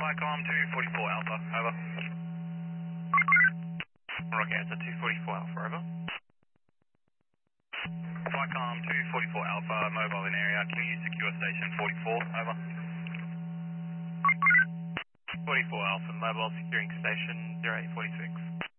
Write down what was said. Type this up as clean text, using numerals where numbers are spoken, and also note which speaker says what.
Speaker 1: Flycom 244 Alpha, over.
Speaker 2: Rocket Answer 244 Alpha, over.
Speaker 1: Flycom 244 Alpha, mobile in area. Can you secure station 44, over.
Speaker 2: 44 Alpha, mobile securing station 0846.